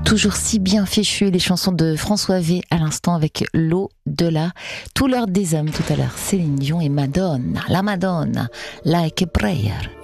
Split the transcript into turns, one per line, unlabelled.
Toujours si bien fichu, les chansons de François V à l'instant avec l'au-delà. Tout l'heure des hommes tout à l'heure, Céline Dion et Madonna, la Madonna, Like a Prayer.